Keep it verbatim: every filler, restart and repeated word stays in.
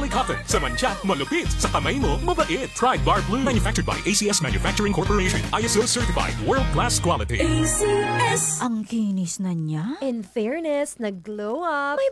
cotton. Sa mancha, malupit. Sa kamay mo, mabait. Pride Bar Blue. Manufactured by A C S Manufacturing Corporation. I S O certified. World-class quality. A C S. Ang kinis na niya. In fairness, nag-glow up.